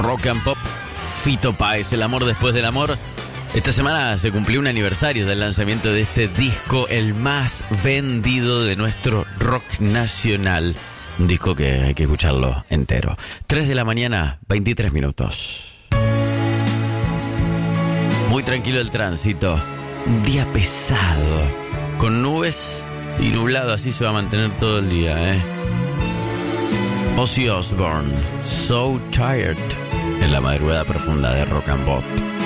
Rock and Pop, Fito Páez, El amor después del amor. Esta semana se cumplió un aniversario del lanzamiento de este disco, el más vendido de nuestro rock nacional. Un disco que hay que escucharlo entero. 3 de la mañana, 23 minutos. Muy tranquilo el tránsito. Un día pesado, con nubes y nublado, así se va a mantener todo el día, Ozzy Osbourne, So Tired, en la madrugada profunda de Rock and Pop.